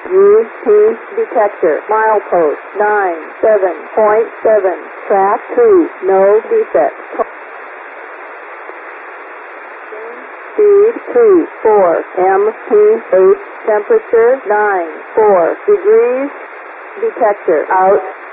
UP detector. Milepost 97.7. Track 2. No defect. Speed 34. MP8. Temperature 94 degrees. Detector out.